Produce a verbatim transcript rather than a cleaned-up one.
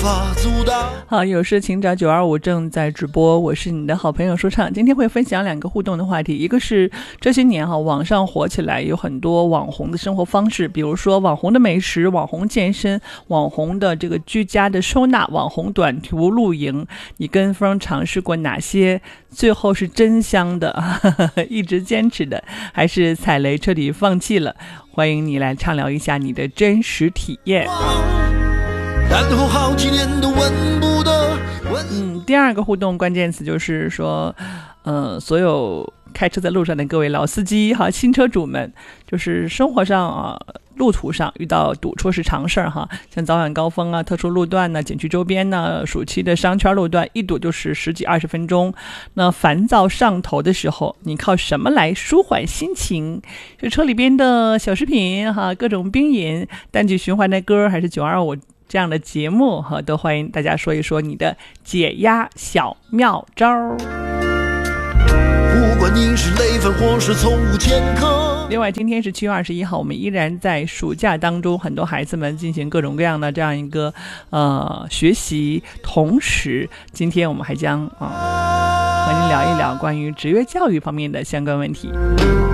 法阻挡。 好，有事请找九二五正在直播，我是你的好朋友说唱。今天会分享两个互动的话题，一个是这些年哈网上火起来有很多网红的生活方式，比如说网红的美食、网红健身、网红的这个居家的收纳、网红短途露营，你跟风尝试过哪些？最后是真香的一直坚持的，还是踩雷彻底放弃了？欢迎你来畅聊一下你的真实体验。 然后好几年都闻不得。 嗯，第二个互动关键词就是说，呃，所有开车在路上的各位老司机哈，新车主们，就是生活上啊，路途上遇到堵车是常事儿哈，像早晚高峰啊、特殊路段呢、景区周边呢、暑期的商圈路段，一堵就是十几二十分钟。那烦躁上头的时候，你靠什么来舒缓心情？是车里边的小食品哈，各种冰饮、单曲循环的歌，还是九二五？这样的节目哈，都欢迎大家说一说你的解压小妙招。 不管你是累犯或是从无前科。 另外，今天是七月二十一号，我们依然在暑假当中，很多孩子们进行各种各样的这样一个呃学习，同时，今天我们还将啊、呃、和您聊一聊关于职业教育方面的相关问题。